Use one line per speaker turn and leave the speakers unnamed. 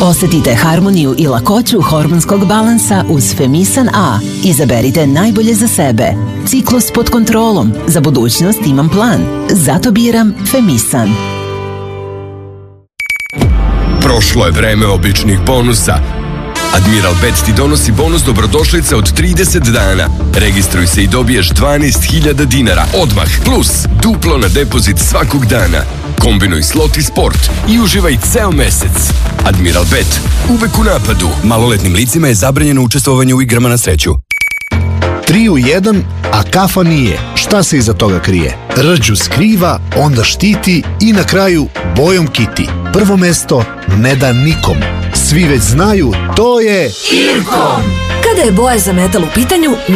Osetite harmoniju i lakoću hormonskog balansa uz Femisan A. Izaberite najbolje za sebe. Ciklus pod kontrolom. Za budućnost imam plan. Zato biram Femisan.
Prošlo je vreme običnih bonusa. Admiral Bet ti donosi bonus dobrodošlice od 30 dana. Registruj se i dobiješ 12.000 dinara odmah, plus duplo na depozit svakog dana. Kombinuj slot i sport i uživaj ceo mesec. Admiral Bet, uvek u napadu.
Maloletnim licima je zabranjeno učestvovanje u igrama na sreću.
3 u 1, a kafa nije. Šta se iza toga krije? Rđu skriva, onda štiti i na kraju bojom kiti. Prvo mesto ne da nikom. Svi već znaju, to je...
Irkom! Kada je boja za metal u pitanju,